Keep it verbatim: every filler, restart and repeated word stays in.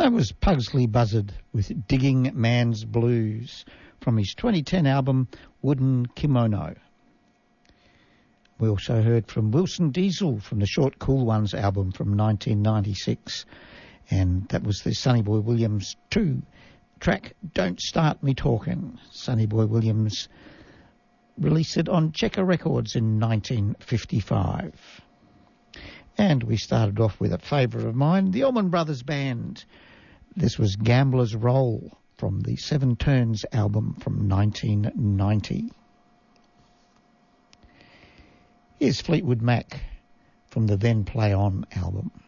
That was Pugsley Buzzard with Digging Man's Blues from his twenty ten album Wooden Kimono. We also heard from Wilson Diesel from the Short Cool Ones album from nineteen ninety-six, and that was the Sonny Boy Williams two track Don't Start Me Talking. Sonny Boy Williams released it on Checker Records in nineteen fifty-five. And we started off with a favourite of mine, the Allman Brothers Band. This was Gambler's Roll from the Seven Turns album from nineteen ninety. Here's Fleetwood Mac from the Then Play On album.